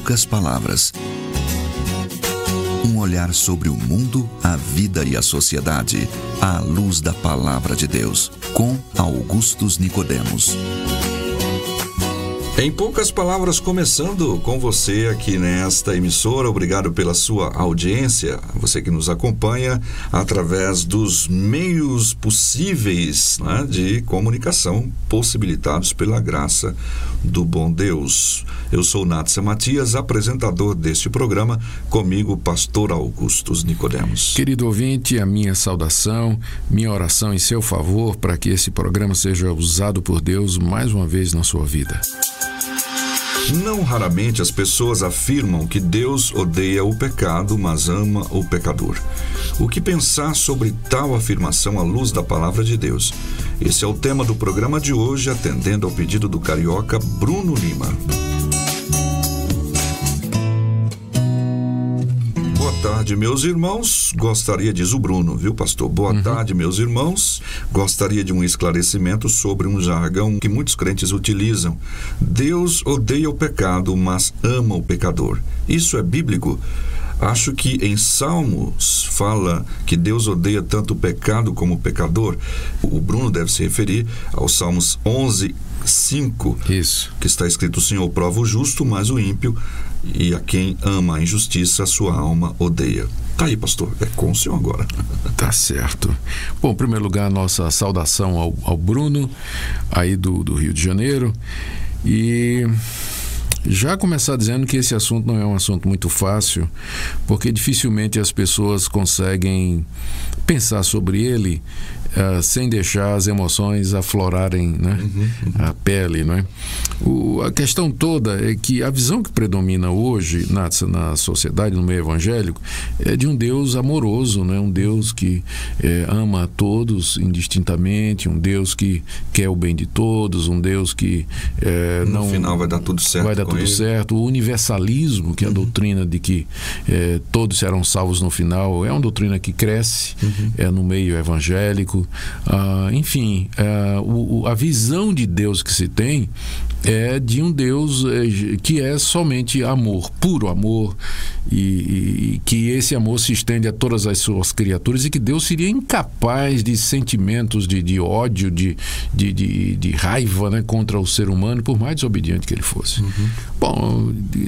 poucas palavras. Um olhar sobre o mundo, a vida e a sociedade, à luz da Palavra de Deus, com Augustus Nicodemos. Em poucas palavras, começando com você aqui nesta emissora. Obrigado pela sua audiência, você que nos acompanha através dos meios possíveis, né, de comunicação possibilitados pela graça do bom Deus. Eu sou Natsa Matias, apresentador deste programa, comigo pastor Augustus Nicodemos. Querido ouvinte, a minha saudação, minha oração em seu favor para que esse programa seja usado por Deus mais uma vez na sua vida. Não raramente as pessoas afirmam que Deus odeia o pecado, mas ama o pecador. O que pensar sobre tal afirmação à luz da palavra de Deus? Esse é o tema do programa de hoje, atendendo ao pedido do carioca Bruno Lima. Boa tarde, meus irmãos. Diz o Bruno, viu, pastor? Boa tarde, meus irmãos. Gostaria de um esclarecimento sobre um jargão que muitos crentes utilizam. Deus odeia o pecado, mas ama o pecador. Isso é bíblico? Acho que em Salmos fala que Deus odeia tanto o pecado como o pecador. O Bruno deve se referir aos Salmos 11:5. Isso. Que está escrito: o Senhor prova o justo, mas o ímpio, e a quem ama a injustiça, a sua alma odeia. Tá aí, pastor, é com o senhor agora. Tá certo. Bom, em primeiro lugar, nossa saudação ao Bruno, aí do Rio de Janeiro. E já começar dizendo que esse assunto não é um assunto muito fácil, porque dificilmente as pessoas conseguem pensar sobre ele sem deixar as emoções aflorarem, né? A pele, não é? A questão toda é que a visão que predomina hoje na sociedade, no meio evangélico, é de um Deus amoroso, né? Um Deus que ama a todos indistintamente, um Deus que quer o bem de todos, um Deus que no final vai dar tudo certo. Vai dar tudo certo. O universalismo, que é a doutrina de que todos serão salvos no final, é uma doutrina que cresce no meio evangélico. Enfim, a visão de Deus que se tem é de um Deus que é somente amor, puro amor, e que esse amor se estende a todas as suas criaturas, e que Deus seria incapaz de sentimentos de ódio, de raiva, né, contra o ser humano, por mais desobediente que ele fosse. Bom,